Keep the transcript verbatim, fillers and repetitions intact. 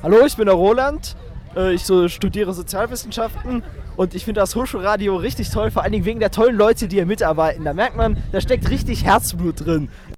Hallo, ich bin der Roland. Äh, Ich so studiere Sozialwissenschaften und ich finde das Hochschulradio richtig toll, vor allen Dingen wegen der tollen Leute, die hier mitarbeiten. Da merkt man, da steckt richtig Herzblut drin.